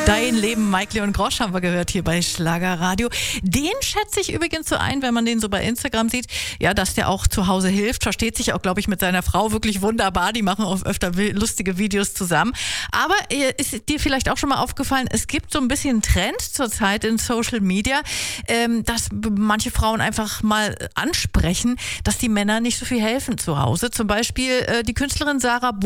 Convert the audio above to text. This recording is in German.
Dein Leben, Mike Leon Grosch haben wir gehört hier bei Schlagerradio. Den schätze ich übrigens so ein, wenn man den so bei Instagram sieht, ja, dass der auch zu Hause hilft, versteht sich auch, glaube ich, mit seiner Frau wirklich wunderbar. Die machen auch öfter lustige Videos zusammen. Aber ist dir vielleicht auch schon mal aufgefallen, es gibt so ein bisschen Trend zurzeit in Social Media, dass manche Frauen einfach mal ansprechen, dass die Männer nicht so viel helfen zu Hause. Zum Beispiel die Künstlerin Sarah